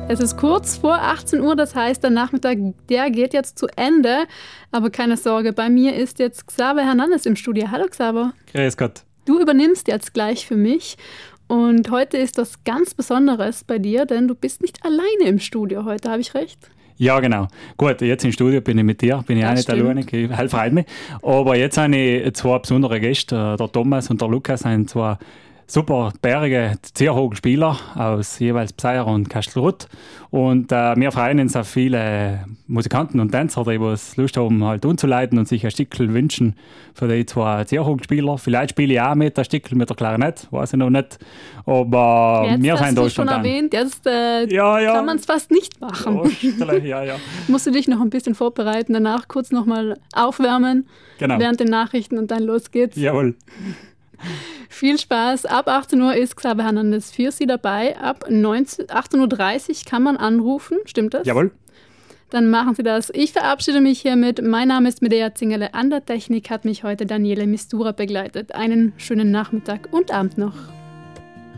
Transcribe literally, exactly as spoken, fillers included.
Es ist kurz vor achtzehn Uhr, das heißt, der Nachmittag, der geht jetzt zu Ende. Aber keine Sorge, bei mir ist jetzt Xaver Hernandez im Studio. Hallo Xaver. Grüß Gott. Du übernimmst jetzt gleich für mich. Und heute ist was ganz Besonderes bei dir, denn du bist nicht alleine im Studio heute, habe ich recht? Ja, genau. Gut, jetzt im Studio bin ich mit dir, bin ich das auch nicht stimmt. alleine, ich helfe mich. Aber jetzt habe ich zwei besondere Gäste, der Thomas und der Lukas, sind zwei super bärige Zierhogelspieler aus jeweils Pseier und Kastelruth. Und äh, wir freuen uns auf viele Musikanten und Tänzer, die was Lust haben, halt umzuleiten und sich ein Stückchen wünschen für die zwei Zierhogelspieler. Vielleicht spiele ich auch mit ein Stückchen mit der Klarinette, weiß ich noch nicht. Aber jetzt wir sind da schon schon dann. erwähnt, jetzt äh, ja, ja. kann man es fast nicht machen. Oh, ja, ja. Musst du dich noch ein bisschen vorbereiten, danach kurz nochmal aufwärmen, genau. während den Nachrichten und dann los geht's. Jawohl. Viel Spaß. Ab achtzehn Uhr ist Xaver Hernandez für Sie dabei. Ab achtzehn Uhr dreißig kann man anrufen. Stimmt das? Jawohl. Dann machen Sie das. Ich verabschiede mich hiermit. Mein Name ist Medea Zingerle. An der Technik hat mich heute Daniele Mistura begleitet. Einen schönen Nachmittag und Abend noch.